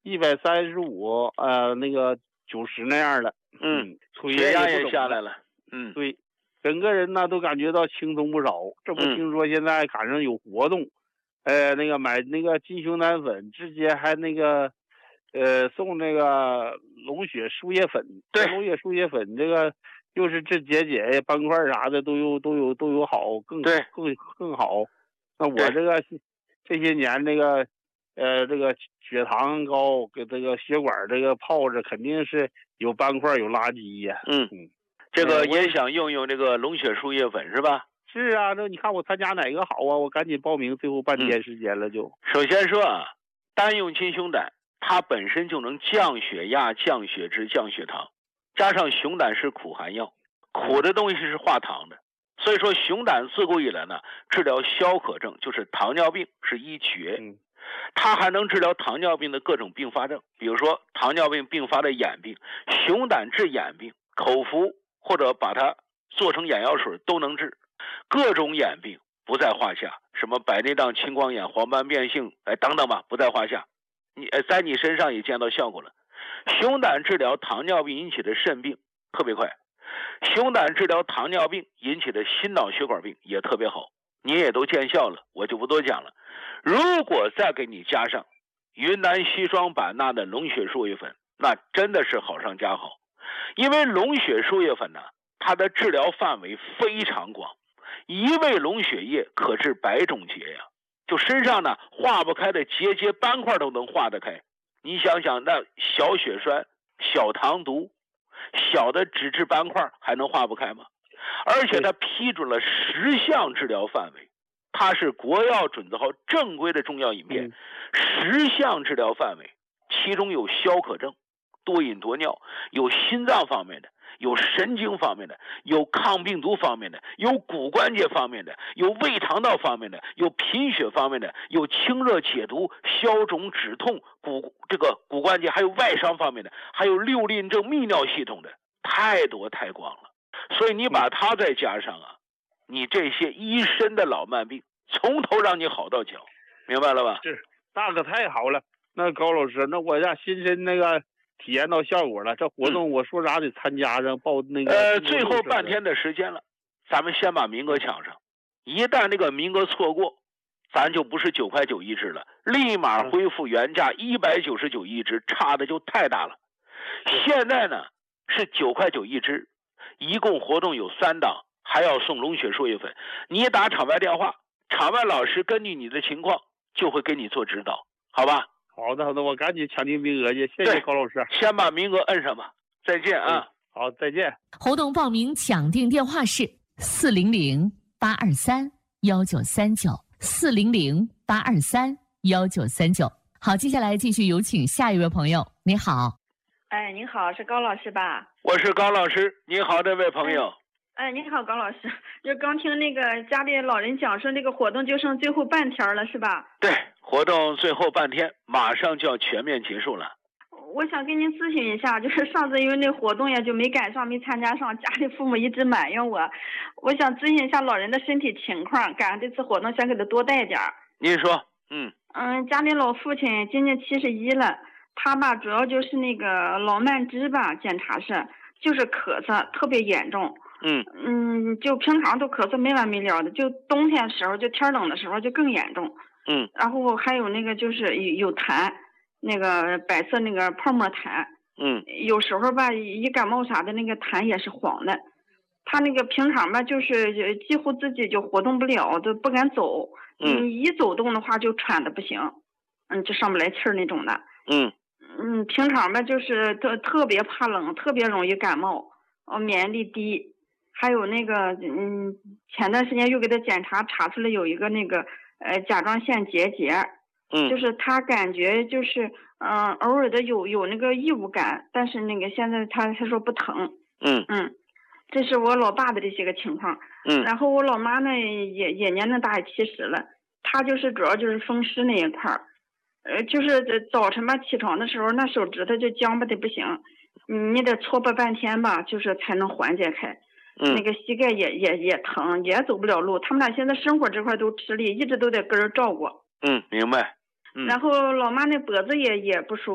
135，那个90那样的。 血压也下来了。 对，整个人呢都感觉到轻松不少。这不听说现在赶上有活动，那个买那个金熊胆粉，直接还那个送那个龙血输液粉。 对， 龙血输液粉这个又是治结节、斑块啥的都有好，更好。那我这个这些年这个血糖高，给这个血管这个泡着，肯定是有斑块有垃圾呀。 这个也想用这个龙血输液粉是吧？ 是啊，那你看我参加哪个好啊？我赶紧报名，最后半天时间了就。 首先说啊，单用金熊胆，它本身就能降血压、降血脂、降血糖，加上熊胆是苦寒药，苦的东西是化糖的，所以说熊胆自古以来呢，治疗消渴症，就是糖尿病是一绝。它还能治疗糖尿病的各种并发症，比如说糖尿病并发的眼病，熊胆治眼病，口服或者把它做成眼药水都能治，各种眼病不在话下，什么白内障、青光眼、黄斑变性，等等吧，不在话下。在你身上也见到效果了。熊胆治疗糖尿病引起的肾病特别快，熊胆治疗糖尿病引起的心脑血管病也特别好，你也都见效了，我就不多讲了。如果再给你加上云南硒霜版纳的龙血输液粉，那真的是好上加好。因为龙血输液粉呢，它的治疗范围非常广，一味龙血液可治100种结呀，就身上呢化不开的结节斑块都能化得开。你想想，那小血栓、小糖毒、小的脂质斑块还能化不开吗？而且它批准了10项治疗范围，它是国药准字号正规的中药饮片，10项治疗范围，其中有消渴症、多饮多尿，有心脏方面的，有神经方面的，有抗病毒方面的，有骨关节方面的，有胃肠道方面的，有贫血方面的，有清热解毒、消肿止痛、骨关节，还有外伤方面的，还有六令症泌尿系统的，太多太广了。所以你把它再加上啊，你这些一身的老慢病从头让你好到脚，明白了吧？ 是，那可太好了。那高老师，那我让亲身那个体验到效果了，这活动我说啥得参加上报那个。 最后半天的时间了，咱们先把名额抢上，一旦这个名额错过，咱就不是9块9一支了，立马恢复原价199一支，差的就太大了。现在呢是9块9一支，一共活动有3档，还要送龙血输液粉。你打场外电话，场外老师根据你的情况就会给你做指导，好吧？ 好的，我赶紧抢订名额去，谢谢高老师。 先把名额摁上吧，再见啊！ 好，再见。 活动报名抢订电话是400-823-1939，400-823-1939。好，接下来继续有请下一位朋友。你好。 您好，是高老师吧？ 我是高老师，你好，这位朋友。 你好，高老师，就刚听那个家里老人讲说，这个活动就剩最后半天了，是吧？ 对，活动最后半天，马上就要全面结束了。 我想跟您咨询一下，就是上次因为那活动呀就没赶上，没参加上，家里父母一直埋怨我想咨询一下老人的身体情况，赶上这次活动想给他多带点儿。 您说。 家里老父亲今年71了，他吧主要就是那个老慢支吧，检查是就是咳嗽特别严重。就平常都咳嗽没完没了的，就冬天的时候，就天冷的时候就更严重。然后还有那个就是有痰，那个白色那个泡沫痰。有时候吧一感冒啥的，那个痰也是黄的。他那个平常吧就是几乎自己就活动不了，都不敢走。一走动的话就喘的不行，就上不来气儿那种的。平常吧就是特别怕冷，特别容易感冒，免疫力低。还有那个前段时间又给他查出来有一个那个甲状腺结节。就是他感觉就是偶尔的有那个异物感，但是那个现在他说不疼。这是我老爸的这些个情况。然后我老妈呢也年龄大，也70了，她就是主要就是风湿那一块儿。就是早晨吧起床的时候，那手指头就僵巴的不行，你得搓吧半天吧，就是才能缓解开。那个膝盖也疼，也走不了路。他们俩现在生活这块都吃力，一直都得跟人照顾。 明白。 然后老妈那脖子也不舒服。